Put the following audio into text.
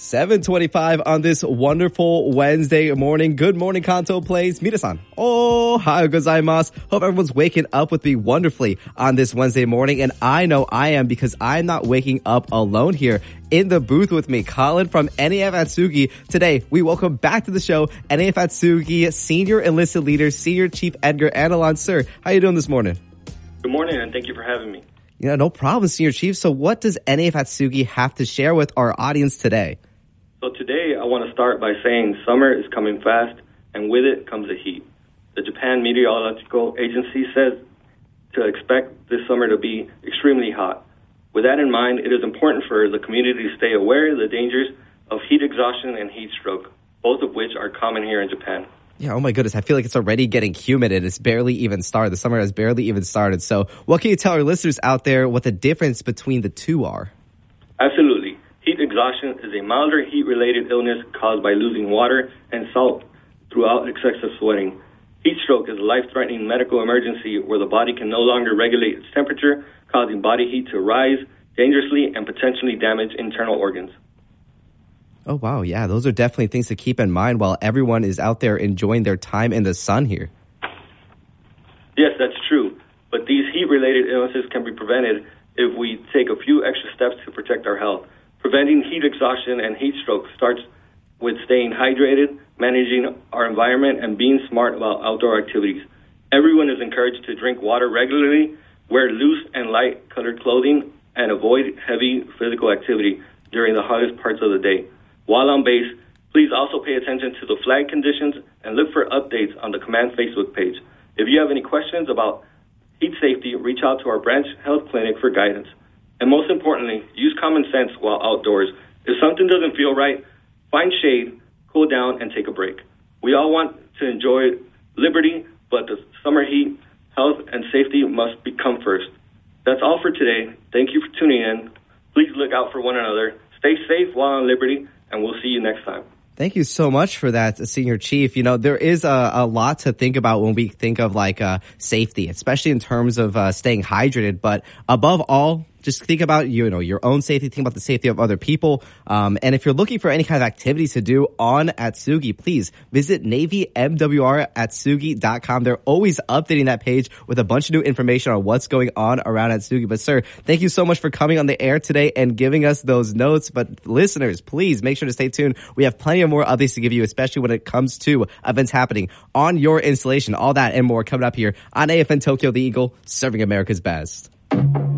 7:25 on this wonderful Wednesday morning. Good morning, Kanto Place. Mira-san. Ohayou gozaimasu. Hope everyone's waking up with me wonderfully on this Wednesday morning. And I know I am because I'm not waking up alone here. In the booth with me, Colin from NAF Atsugi. Today, we welcome back to the show NAF Atsugi Senior Enlisted Leader, Senior Chief Edgar Analon. Sir, how you doing this morning? Good morning, and thank you for having me. Yeah, no problem, Senior Chief. So what does NAF Atsugi have to share with our audience today? So today, I want to start by saying summer is coming fast, and with it comes the heat. The Japan Meteorological Agency says to expect this summer to be extremely hot. With that in mind, it is important for the community to stay aware of the dangers of heat exhaustion and heat stroke, both of which are common here in Japan. Yeah, oh my goodness, I feel like it's already getting humid and it's barely even started. The summer has barely even started. So what can you tell our listeners out there what the difference between the two are? Absolutely. Heat exhaustion is a milder heat-related illness caused by losing water and salt throughout excessive sweating. Heat stroke is a life-threatening medical emergency where the body can no longer regulate its temperature, causing body heat to rise dangerously and potentially damage internal organs. Oh, wow. Yeah, those are definitely things to keep in mind while everyone is out there enjoying their time in the sun here. Yes, that's true. But these heat-related illnesses can be prevented if we take a few extra steps to protect our health. Preventing heat exhaustion and heat stroke starts with staying hydrated, managing our environment, and being smart about outdoor activities. Everyone is encouraged to drink water regularly, wear loose and light-colored clothing, and avoid heavy physical activity during the hottest parts of the day. While on base, please also pay attention to the flight conditions and look for updates on the Command Facebook page. If you have any questions about heat safety, reach out to our branch health clinic for guidance. And most importantly, use common sense while outdoors. If something doesn't feel right, find shade, cool down, and take a break. We all want to enjoy liberty, but the summer heat, health, and safety must come first. That's all for today. Thank you for tuning in. Please look out for one another. Stay safe while on liberty, and we'll see you next time. Thank you so much for that, Senior Chief. You know, there is a lot to think about when we think of safety, especially in terms of staying hydrated. But above all, just think about, your own safety. Think about the safety of other people. And if you're looking for any kind of activities to do on Atsugi, please visit NavyMWR@Atsugi.com. They're always updating that page with a bunch of new information on what's going on around Atsugi. But sir, thank you so much for coming on the air today and giving us those notes. But listeners, please make sure to stay tuned. We have plenty of more updates to give you, especially when it comes to events happening on your installation. All that and more coming up here on AFN Tokyo, the Eagle, serving America's best.